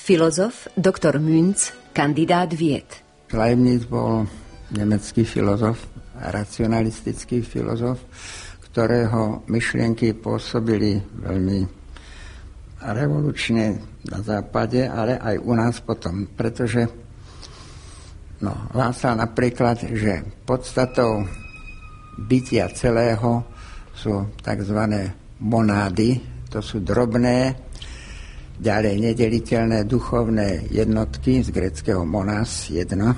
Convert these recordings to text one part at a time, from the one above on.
Filozof, doktor Münz, kandidát vied. Leibniz bol nemecký filozof, racionalistický filozof, ktorého myšlienky pôsobili veľmi revolučne na západe, ale aj u nás potom, pretože hlásal napríklad, že podstatou bytia celého sú tzv. Monády, to sú drobné, ďalej nedeliteľné duchovné jednotky z gréckeho monás, jedno,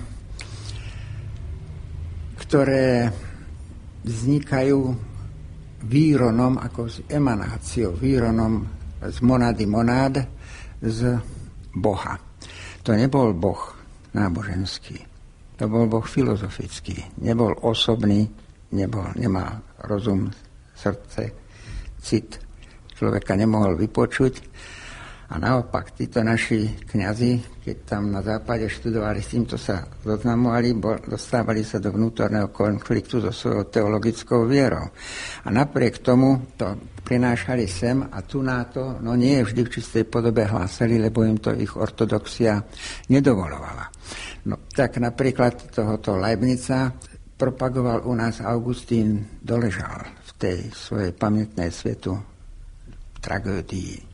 ktoré vznikajú výronom, ako s emanáciou, výronom z monády monád z Boha. To nebol Boh náboženský, to bol Boh filozofický, nebol osobný, nemal rozum, srdce, cit, človeka nemohol vypočuť. A naopak, títo naši kňazi, keď tam na západe študovali, s týmto sa zoznamovali, dostávali sa do vnútorného konfliktu so svojou teologickou vierou. A napriek tomu to prinášali sem a tu na to, nie vždy v čistej podobe hlásali, lebo im to ich ortodoxia nedovolovala. Tak napríklad tohoto Leibnica propagoval u nás Augustín Doležal v tej svojej pamätnej svetu tragédii